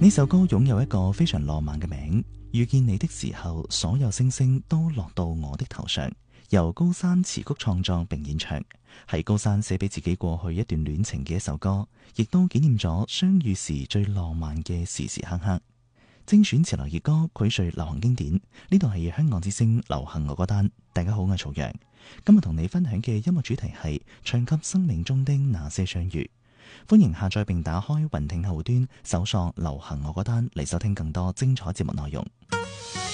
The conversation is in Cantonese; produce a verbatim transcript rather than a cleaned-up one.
呢首歌擁有一個非常浪漫嘅名，遇見你的時候，所有星星都落到我的頭上。由高山詞曲創作並演唱，係高山寫俾自己過去一段戀情嘅一首歌，亦都紀念咗相遇時最浪漫嘅時時刻刻。精選潮流熱歌，膾萃流行經典。呢度係香港之聲流行樂歌單。大家好，我係曹陽，今日同你分享嘅音樂主題係唱給生命中的那些相遇。歡迎下載並打開雲聽後端，搜索流行樂歌單嚟收聽更多精彩節目內容。